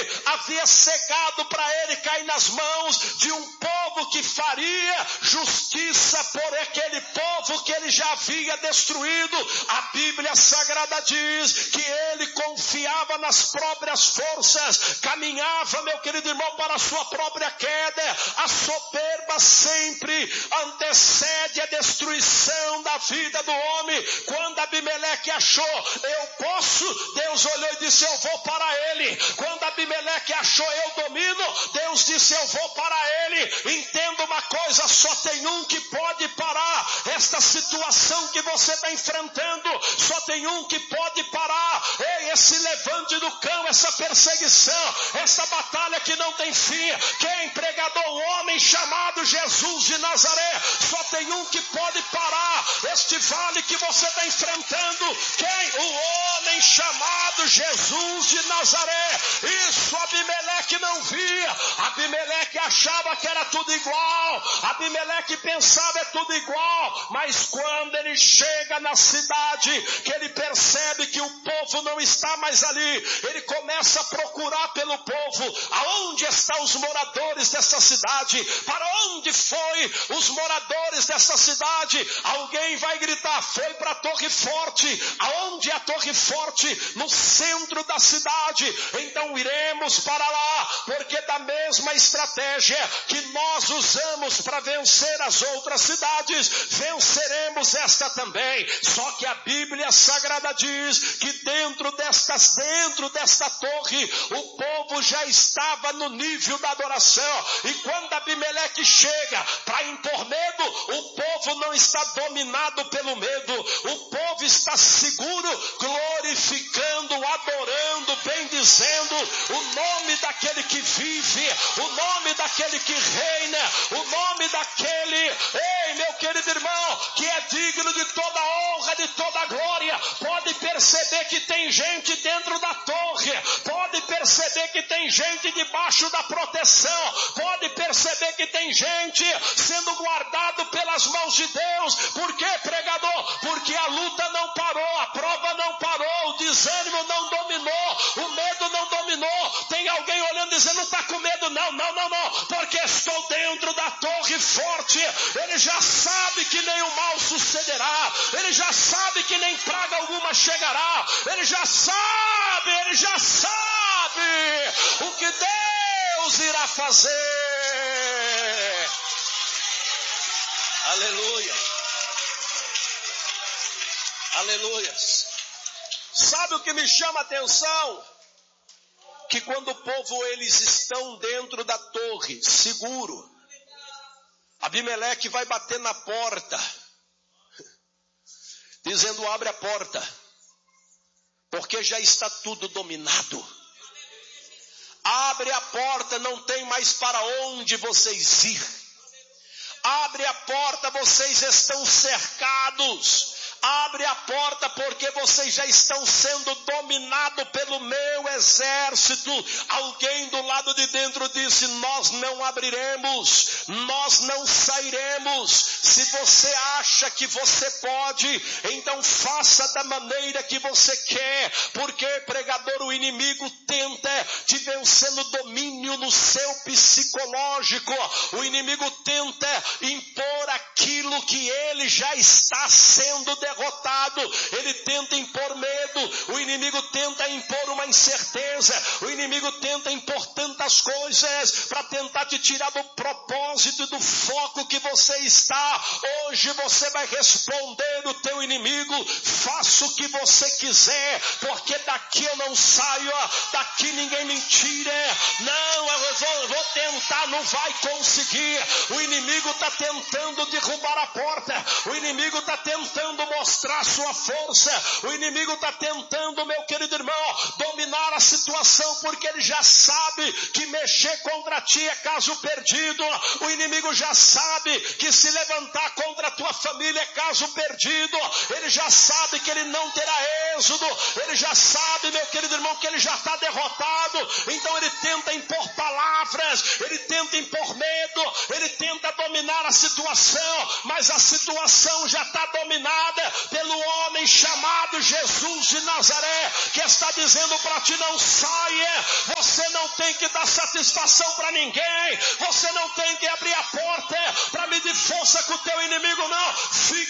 havia cegado para ele cair nas mãos de um povo que faria justiça por aquele povo que ele já havia destruído. A Bíblia Sagrada diz que ele confiava nas próprias forças, caminhava, meu querido irmão, para a sua própria queda. A soberba sempre antecede a destruição da vida do homem. Quando Abimeleque achou, eu posso, Deus olhou e disse, eu vou para ele. Quando Abimeleque achou, eu domino, Deus disse, eu vou para ele. Entenda uma coisa, só tem um que pode parar esta situação que você está enfrentando, só tem um que pode parar esse levante do cão, essa perseguição, essa batalha que não tem fim. Quem? Pregador, um homem chamado Jesus de Nazaré. Só tem um que pode parar este vale que você está enfrentando. Quem? O homem chamado Jesus de Nazaré. Isso Abimeleque não via. Abimeleque achava que era tudo igual. Abimeleque pensava é tudo igual. Mas quando ele chega na cidade, que ele percebe que o povo não está mais ali, ele começa a procurar pelo povo. Aonde estão os moradores dessa cidade? Para onde foi os moradores dessa cidade? Alguém vai gritar, foi para a Torre Forte. Aonde é a Torre Forte? No centro da cidade. Então iremos para lá, porque da mesma estratégia que nós usamos para vencer as outras cidades, venceremos esta também. Só que a Bíblia Sagrada diz que dentro desta torre, o povo já estava no nível da adoração. E quando Abimeleque chega para impor medo, o povo não está dominado pelo medo. O povo está seguro, glorificando, adorando, bendizendo o nome daquele que vive, o nome daquele que reina, o nome daquele, ei meu querido irmão, que é digno de toda honra, de toda glória. Pode perceber que tem gente dentro da torre, pode perceber que tem gente debaixo da proteção, pode perceber que tem gente sendo guardado pelas mãos de Deus. Por quê, pregador? Porque a luta não parou, a prova não parou, o desânimo não dominou, o medo não dominou. Tem alguém olhando e dizendo, não está com medo? Não, porque estou dentro da Torre Forte. Ele já sabe que nenhum mal sucederá, ele já sabe que nem praga alguma chegará, ele já sabe o que Deus irá fazer. Aleluia. Aleluias. Sabe o que me chama a atenção? Que quando o povo, eles estão dentro da torre, seguro, Abimeleque vai bater na porta, dizendo, abre a porta, porque já está tudo dominado. Abre a porta, não tem mais para onde vocês ir. Abre a porta, vocês estão cercados. Abre a porta porque vocês já estão sendo dominados pelo meu exército. Alguém do lado de dentro disse, nós não abriremos, nós não sairemos. Se você acha que você pode, então faça da maneira que você quer. Porque, pregador, o inimigo tenta te vencer no domínio no seu psicológico. O inimigo tenta impor aquilo que ele já está sendo derrotado. Ele tenta impor medo, o inimigo tenta impor uma incerteza, o inimigo tenta impor tantas coisas para tentar te tirar do propósito, do foco que você está. Hoje você vai responder o teu inimigo, faça o que você quiser, porque daqui eu não saio, daqui ninguém me tira. Não, eu vou tentar, não vai conseguir. O inimigo está tentando derrubar a porta, o inimigo está tentando mostrar sua força, o inimigo está tentando, meu querido irmão, dominar a situação, porque ele já sabe que mexer contra ti é caso perdido. O inimigo já sabe que se levantar contra a tua família é caso perdido. Ele já sabe que ele não terá êxodo, ele já sabe, meu querido irmão, que ele já está derrotado. Então ele tenta impor palavras, ele tenta impor medo, ele tenta dominar a situação, mas a situação já está dominada pelo homem chamado Jesus de Nazaré, que está dizendo para ti, não saia, você não não tem que dar satisfação para ninguém. Você não tem que abrir a porta para medir força com o teu inimigo, não. Fique